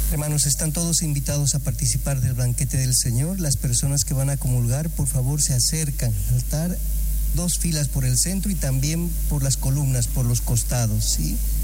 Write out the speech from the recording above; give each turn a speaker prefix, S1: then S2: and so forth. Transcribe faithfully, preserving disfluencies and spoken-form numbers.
S1: Hermanos, están todos invitados a participar del banquete del Señor. Las personas que van a comulgar, por favor, se acercan al altar, dos filas por el centro y también por las columnas, por los costados, ¿sí?